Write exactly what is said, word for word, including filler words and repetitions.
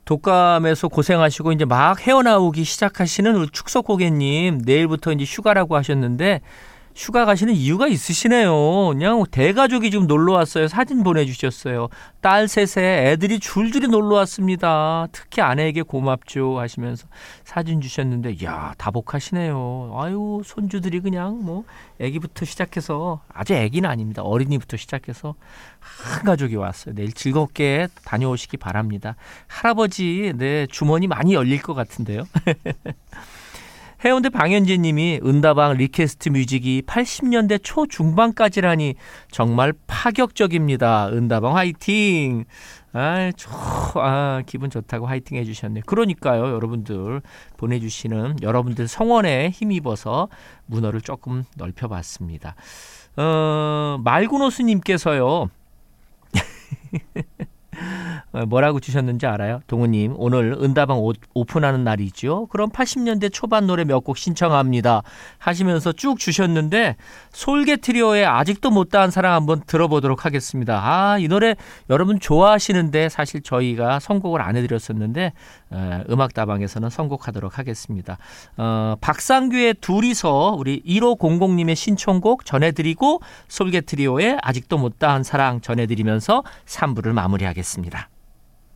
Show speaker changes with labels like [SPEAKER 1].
[SPEAKER 1] 독감에서 고생하시고 이제 막 헤어나오기 시작하시는 우리 축석 고객님, 내일부터 이제 휴가라고 하셨는데 휴가 가시는 이유가 있으시네요. 그냥 대가족이 지금 놀러 왔어요. 사진 보내주셨어요. 딸 셋에 애들이 줄줄이 놀러 왔습니다. 특히 아내에게 고맙죠 하시면서 사진 주셨는데, 이야, 다복하시네요. 아유, 손주들이 그냥 뭐 애기부터 시작해서, 아주 애기는 아닙니다. 어린이부터 시작해서 한 가족이 왔어요. 내일 즐겁게 다녀오시기 바랍니다. 할아버지, 네, 주머니 많이 열릴 것 같은데요. 해운대 방현재 님이 은다방 리퀘스트 뮤직이 팔십 년대 초중반까지라니 정말 파격적입니다. 은다방 화이팅. 아, 저, 아, 기분 좋다고 화이팅 해주셨네요. 그러니까요, 여러분들 보내주시는 여러분들 성원에 힘입어서 문어를 조금 넓혀봤습니다. 어, 말구노스님께서요. 뭐라고 주셨는지 알아요? 동우님, 오늘 은다방 오, 오픈하는 날이죠. 그럼 팔십 년대 초반 노래 몇 곡 신청합니다 하시면서 쭉 주셨는데, 솔개 트리오의 아직도 못다한 사랑 한번 들어보도록 하겠습니다. 아, 이 노래 여러분 좋아하시는데 사실 저희가 선곡을 안 해드렸었는데 어, 음악다방에서는 선곡하도록 하겠습니다. 어, 박상규의 둘이서 우리 일오공공님의 신청곡 전해드리고 솔개 트리오의 아직도 못다한 사랑 전해드리면서 삼 부를 마무리하겠습니다.